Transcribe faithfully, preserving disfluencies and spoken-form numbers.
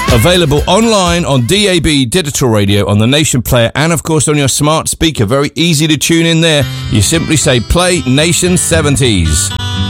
Available online on D A B Digital Radio, on the Nation Player, and of course on your smart speaker. Very easy to tune in there. You simply say play Nation seventies.